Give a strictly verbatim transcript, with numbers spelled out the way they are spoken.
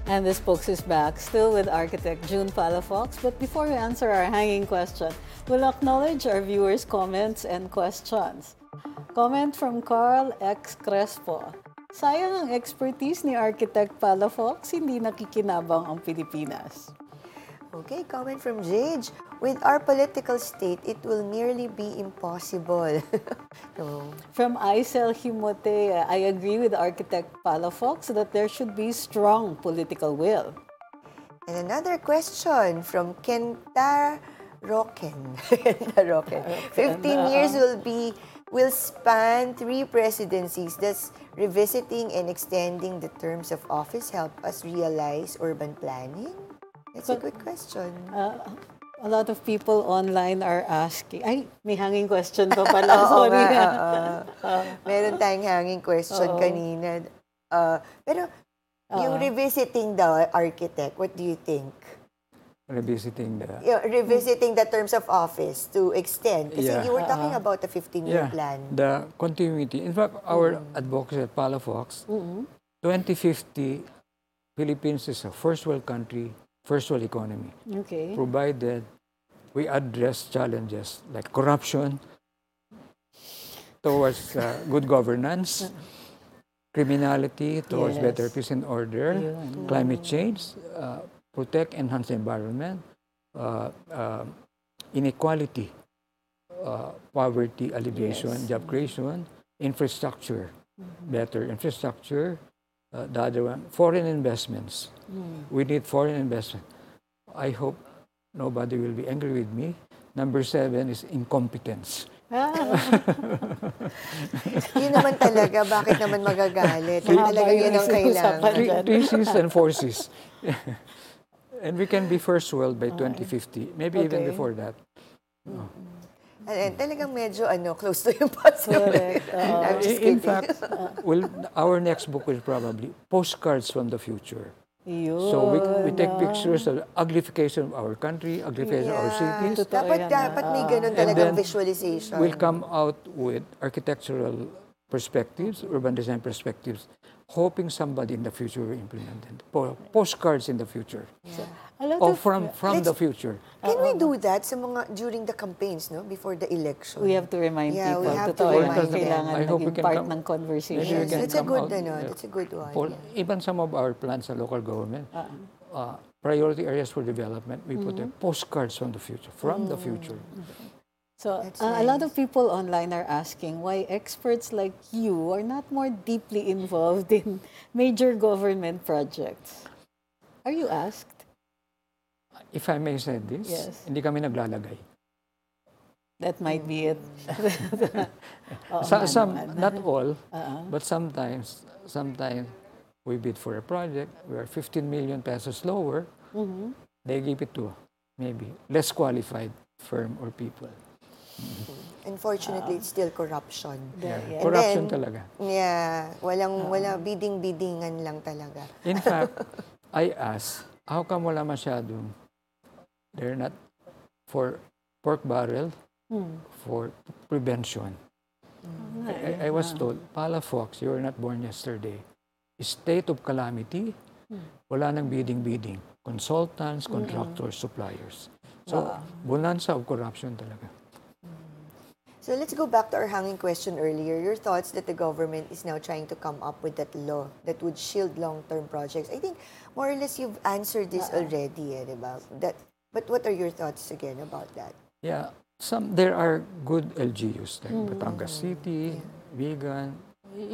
And the spokes is back, still with architect June Palafox. But before we answer our hanging question, we'll acknowledge our viewers' comments and questions. Comment from Carl X. Crespo. Sayang ang expertise ni Architect Palafox, hindi nakikinabang ang Pilipinas. Okay, comment from Jage. With our political state, it will nearly be impossible. No. From Aisel Himote, I agree with Architect Palafox that there should be strong political will. And another question from Kenta Roken. Kenta Roken. Fifteen years will be will span three presidencies. Does revisiting and extending the terms of office help us realize urban planning? That's a good question. Uh, a lot of people online are asking, ay, may hanging question pa pala, Oo sorry. nga, uh, uh, meron tayong hanging question Oo. kanina. Uh, pero yung revisiting the architect, what do you think? Revisiting the... Yung revisiting the terms of office to extend. Kasi Yeah. you were talking about the fifteen-year Yeah, plan. the continuity. In fact, our advocacy at Palafox, twenty fifty, Philippines is a first world country, first world economy, Okay. provided we address challenges like corruption towards uh, good governance, criminality towards Yes. better peace and order, Yun. climate change, uh, protect, enhance the environment, uh, uh, inequality, uh, poverty alleviation, Yes. job creation, infrastructure, better infrastructure. Uh, the other one, foreign investments. We need foreign investment. I hope nobody will be angry with me. Number seven is incompetence. Ah, Yun naman talaga, bakit naman magagalit? Yun Mahaba talaga yung yun ang isuusapan kailangan. Three, dyan. three C's and four C's. And we can be first world by twenty fifty, maybe even Okay. before that. And, and talagang medyo ano, close to impossible. Correct. Oo. I'm just In kidding. fact, will our next book will probably postcards from the future. Yun. So we, we take ah. pictures of the uglification of our country, uglification of our cities. Totoo Dapat, yan, dapat may ah. ganun And talagang then visualization. We'll come out with architectural perspectives, urban design perspectives, hoping somebody in the future will implement it. Po- Postcards in the future. A lot Or of, from, from the future. Can we do that sa mga during the campaigns, no? Before the election? we have to remind Yeah, we people. have to Totoo yan. remind them. Kailangan I hope we naging can part come- ng conversation. Maybe we Yes, can that's a come good, out, ano, yeah. that's a good one. For, yeah. even some of our plans sa local government, uh, priority areas for development, we put there postcards from the future, from the future. So That's uh, a lot nice. of people online are asking why experts like you are not more deeply involved in major government projects. Are you asked? If I may say this, Yes. hindi kami naglalagay. That might be it. Oo Sa- nga some, naman. not all, Uh-uh. but sometimes, sometimes we bid for a project, we are fifteen million pesos lower, Mhm. they give it to maybe less qualified firm or people. Unfortunately, it's still corruption. Yeah, yeah. Corruption then- talaga. Yeah, walang wala bidding-biddingan lang talaga. In fact, I asked, how come wala masyadong, they're not for pork barrel, Hmm. for prevention. nga I, eh. I was told, Palafox, you were not born yesterday. State of calamity, wala nang bidding-bidding. Consultants, contractors, suppliers. So, bonanza of corruption talaga. So let's go back to our hanging question earlier. Your thoughts that the government is now trying to come up with that law that would shield long-term projects. I think more or less you've answered this already, eh, diba? That, but what are your thoughts again about that? Yeah, some there are good L G Us like Batangas City, Vigan,